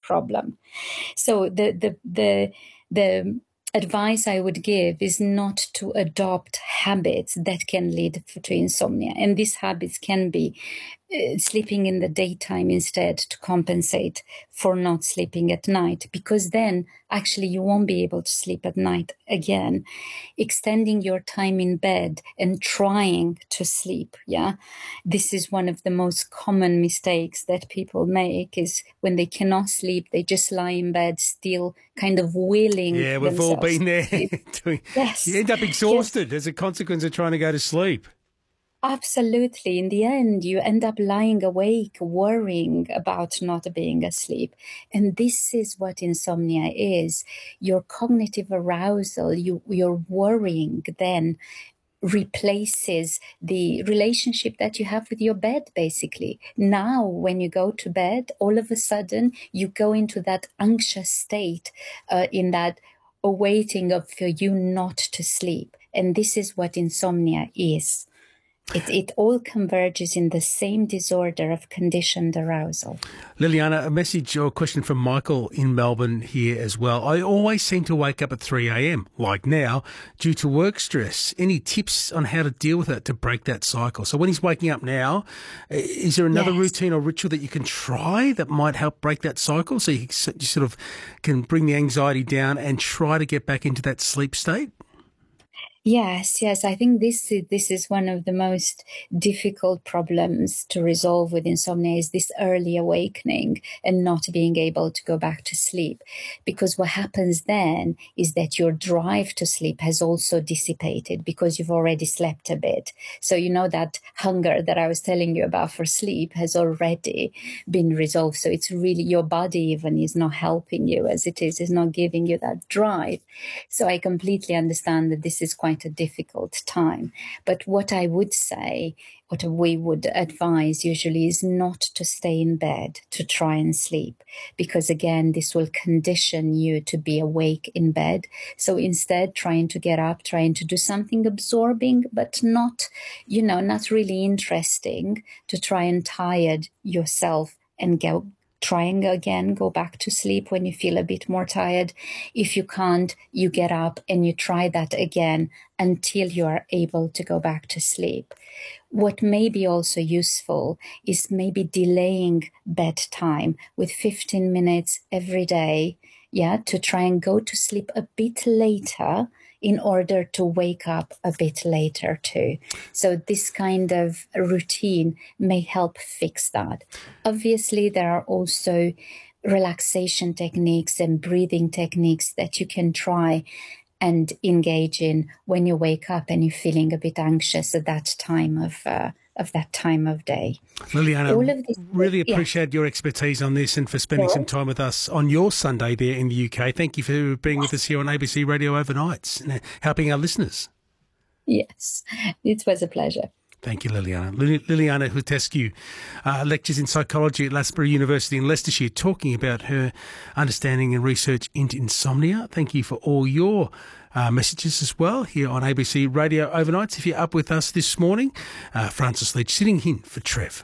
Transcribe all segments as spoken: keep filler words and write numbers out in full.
problem. So the the the the advice I would give is not to adopt habits that can lead to insomnia. And these habits can be uh, sleeping in the daytime instead to compensate for not sleeping at night, because then actually you won't be able to sleep at night again. Extending your time in bed and trying to sleep. Yeah. This is one of the most common mistakes that people make, is when they cannot sleep, they just lie in bed still kind of willing. Yeah, we've all been there. Yes. You end up exhausted yes. as a consequence of trying to go to sleep. Absolutely. In the end, you end up lying awake, worrying about not being asleep. And this is what insomnia is. Your cognitive arousal, you, your worrying then replaces the relationship that you have with your bed, basically. Now, when you go to bed, all of a sudden, you go into that anxious state, uh, in that awaiting of for you not to sleep. And this is what insomnia is. It, it all converges in the same disorder of conditioned arousal. Liliana, a message or question from Michael in Melbourne here as well. I always seem to wake up at three a.m, like now, due to work stress. Any tips on how to deal with it to break that cycle? So when he's waking up now, is there another yes. routine or ritual that you can try that might help break that cycle so you, you sort of can bring the anxiety down and try to get back into that sleep state? Yes, yes. I think this is, this is one of the most difficult problems to resolve with insomnia, is this early awakening and not being able to go back to sleep. Because what happens then is that your drive to sleep has also dissipated because you've already slept a bit. So you know that hunger that I was telling you about for sleep has already been resolved. So it's really your body even is not helping you as it is, is not giving you that drive. So I completely understand that this is quite a difficult time. But what I would say, what we would advise usually is not to stay in bed to try and sleep, because again, this will condition you to be awake in bed. So instead, trying to get up, trying to do something absorbing, but not, you know, not really interesting, to try and tire yourself and go trying again, go back to sleep when you feel a bit more tired. If you can't, you get up and you try that again until you are able to go back to sleep. What may be also useful is maybe delaying bedtime with fifteen minutes every day, yeah, to try and go to sleep a bit later in order to wake up a bit later too. So this kind of routine may help fix that. Obviously, there are also relaxation techniques and breathing techniques that you can try and engage in when you wake up and you're feeling a bit anxious at that time of uh, of that time of day. Liliana, this, really appreciate yeah. your expertise on this and for spending sure. some time with us on your Sunday there in the U K. Thank you for being with us here on A B C Radio Overnights and helping our listeners. Yes, it was a pleasure. Thank you, Liliana. Liliana Hutescu uh, lectures in psychology at Loughborough University in Leicestershire, talking about her understanding and research into insomnia. Thank you for all your uh, messages as well here on A B C Radio Overnights. If you're up with us this morning, uh, Francis Leach sitting in for Trev.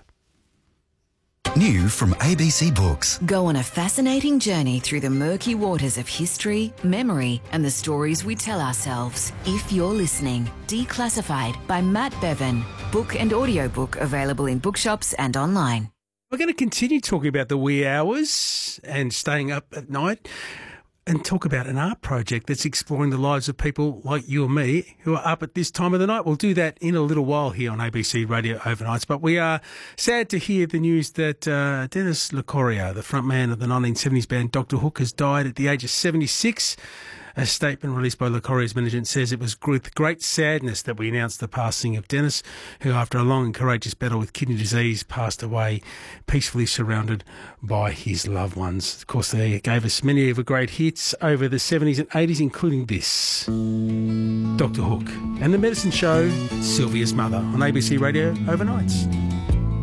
New from A B C Books. Go on a fascinating journey through the murky waters of history, memory, and the stories we tell ourselves. If You're Listening, Declassified by Matt Bevan. Book and audiobook available in bookshops and online. We're going to continue talking about the wee hours and staying up at night, and talk about an art project that's exploring the lives of people like you and me who are up at this time of the night. We'll do that in a little while here on A B C Radio Overnights. But we are sad to hear the news that uh, Denis Locorio, the frontman of the nineteen seventies band Doctor Hook, has died at the age of seventy-six. A statement released by Locorio's management says it was with great sadness that we announced the passing of Denis, who after a long and courageous battle with kidney disease passed away peacefully surrounded by his loved ones. Of course, they gave us many of the great hits over the seventies and eighties, including this, Doctor Hook, and the medicine show Sylvia's Mother on A B C Radio Overnights.